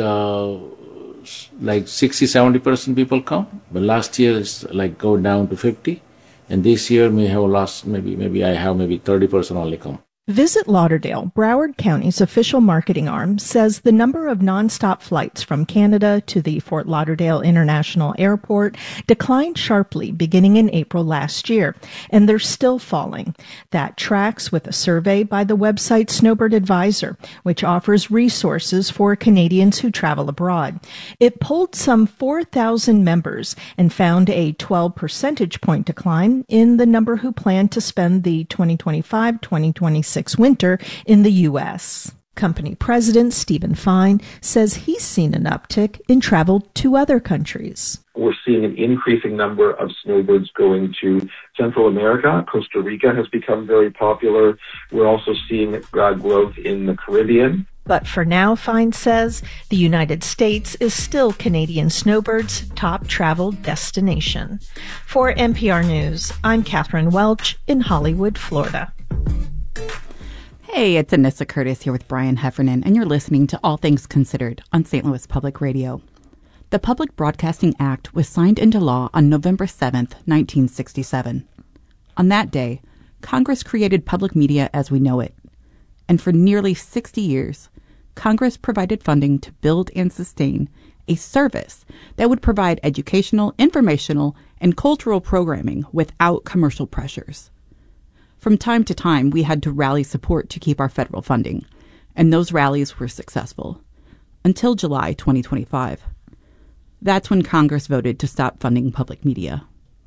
60-70% people come, but last year it's go down to 50. And this year may have lost, maybe I have 30% only come. Visit Lauderdale, Broward County's official marketing arm, says the number of nonstop flights from Canada to the Fort Lauderdale International Airport declined sharply beginning in April last year, and they're still falling. That tracks with a survey by the website Snowbird Advisor, which offers resources for Canadians who travel abroad. It polled some 4,000 members and found a 12 percentage point decline in the number who plan to spend the 2025-2026 winter in the U.S. Company president Stephen Fine says he's seen an uptick in travel to other countries. We're seeing an increasing number of snowbirds going to Central America. Costa Rica has become very popular. We're also seeing growth in the Caribbean. But for now, Fine says, the United States is still Canadian snowbirds' top travel destination. For NPR News, I'm Catherine Welch in Hollywood, Florida. Hey, it's Anissa Curtis here with Brian Heffernan, and you're listening to All Things Considered on St. Louis Public Radio. The Public Broadcasting Act was signed into law on November 7th, 1967. On that day, Congress created public media as we know it. And for nearly 60 years, Congress provided funding to build and sustain a service that would provide educational, informational, and cultural programming without commercial pressures. From time to time, we had to rally support to keep our federal funding, and those rallies were successful, until July 2025. That's when Congress voted to stop funding public media.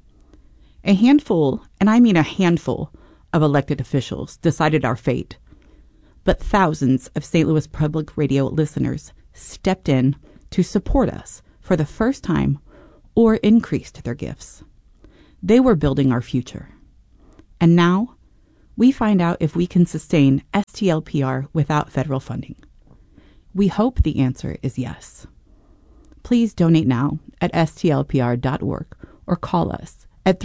A handful, and I mean a handful, of elected officials decided our fate. But thousands of St. Louis Public Radio listeners stepped in to support us for the first time or increased their gifts. They were building our future. And now, we find out if we can sustain STLPR without federal funding. We hope the answer is yes. Please donate now at stlpr.org or call us at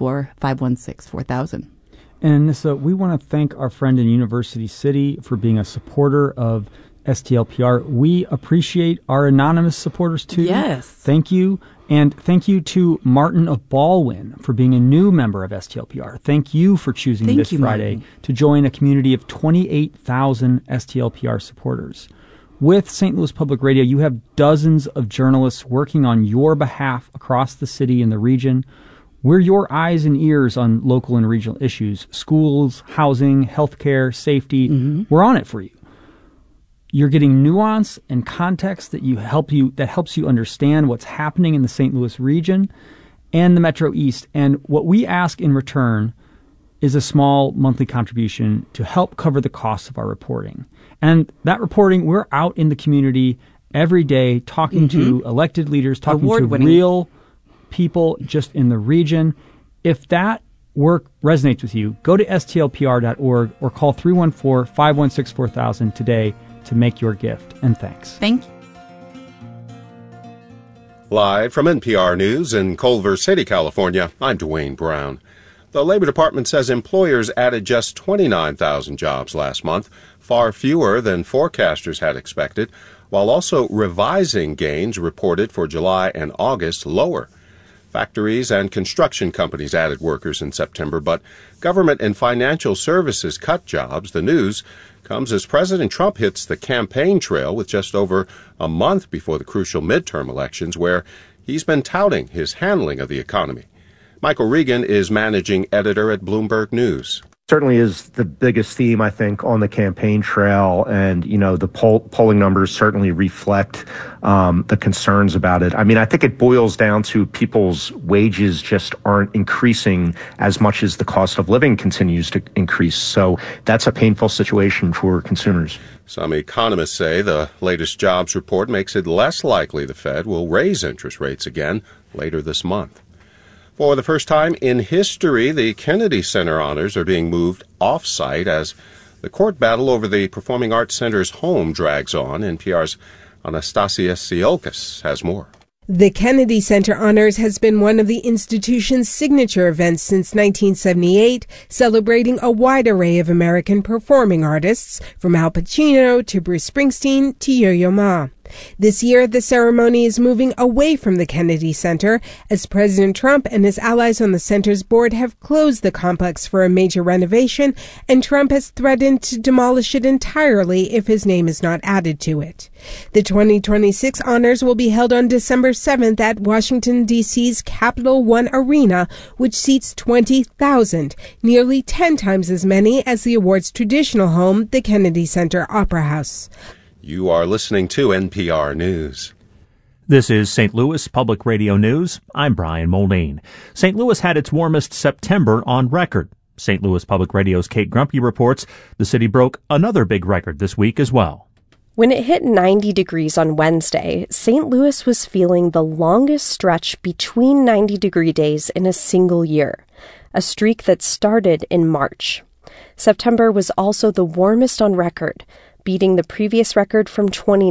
314-516-4000. And Nissa, we want to thank our friend in University City for being a supporter of STLPR. We appreciate our anonymous supporters, too. Yes. Thank you. And thank you to Martin of Baldwin for being a new member of STLPR. Thank you for choosing this Friday to join a community of 28,000 STLPR supporters. With St. Louis Public Radio, you have dozens of journalists working on your behalf across the city and the region. We're your eyes and ears on local and regional issues, schools, housing, healthcare, safety. Mm-hmm. We're on it for you. You're getting nuance and context that helps you understand what's happening in the St. Louis region and the Metro East. And what we ask in return is a small monthly contribution to help cover the costs of our reporting. And that reporting, we're out in the community every day talking to elected leaders, talking to real people just in the region. If that work resonates with you, go to stlpr.org or call 314-516-4000 today to make your gift. And thanks. Thank you. Live from NPR News in Culver City, California, I'm Dwayne Brown. The Labor Department says employers added just 29,000 jobs last month, far fewer than forecasters had expected, while also revising gains reported for July and August lower. Factories and construction companies added workers in September, but government and financial services cut jobs. The news comes as President Trump hits the campaign trail with just over a month before the crucial midterm elections, where he's been touting his handling of the economy. Michael Regan is managing editor at Bloomberg News. Certainly is the biggest theme, I think, on the campaign trail. And, the polling numbers certainly reflect the concerns about it. I mean, I think it boils down to people's wages just aren't increasing as much as the cost of living continues to increase. So that's a painful situation for consumers. Some economists say the latest jobs report makes it less likely the Fed will raise interest rates again later this month. For the first time in history, the Kennedy Center honors are being moved off-site as the court battle over the Performing Arts Center's home drags on. NPR's Anastasia Tsiolkas has more. The Kennedy Center Honors has been one of the institution's signature events since 1978, celebrating a wide array of American performing artists, from Al Pacino to Bruce Springsteen to Yo-Yo Ma. This year, the ceremony is moving away from the Kennedy Center as President Trump and his allies on the center's board have closed the complex for a major renovation, and Trump has threatened to demolish it entirely if his name is not added to it. The 2026 honors will be held on December 7th at Washington, D.C.'s Capital One Arena, which seats 20,000, nearly 10 times as many as the award's traditional home, the Kennedy Center Opera House. You are listening to NPR News. This is St. Louis Public Radio News. I'm Brian Moldine. St. Louis had its warmest September on record. St. Louis Public Radio's Kate Grumpy reports the city broke another big record this week as well. When it hit 90 degrees on Wednesday, St. Louis was feeling the longest stretch between 90-degree days in a single year, a streak that started in March. September was also the warmest on record, beating the previous record from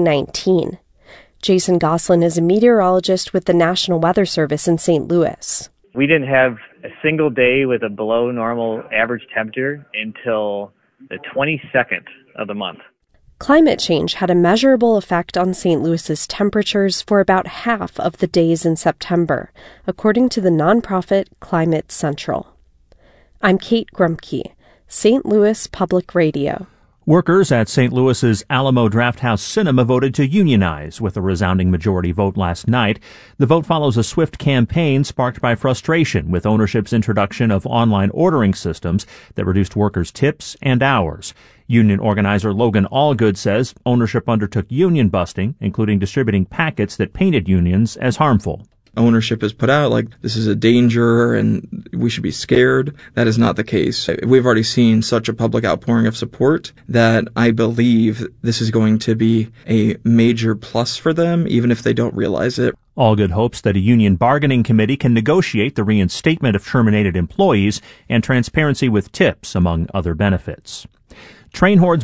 2019. Jason Goslin is a meteorologist with the National Weather Service in St. Louis. We didn't have a single day with a below normal average temperature until the 22nd of the month. Climate change had a measurable effect on St. Louis's temperatures for about half of the days in September, according to the nonprofit Climate Central. I'm Kate Grumke, St. Louis Public Radio. Workers at St. Louis's Alamo Drafthouse Cinema voted to unionize with a resounding majority vote last night. The vote follows a swift campaign sparked by frustration with ownership's introduction of online ordering systems that reduced workers' tips and hours. Union organizer Logan Allgood says ownership undertook union busting, including distributing packets that painted unions as harmful. Ownership is put out like this is a danger and we should be scared. That is not the case. We've already seen such a public outpouring of support that I believe this is going to be a major plus for them, even if they don't realize it. Allgood hopes that a union bargaining committee can negotiate the reinstatement of terminated employees and transparency with tips, among other benefits. Train hordes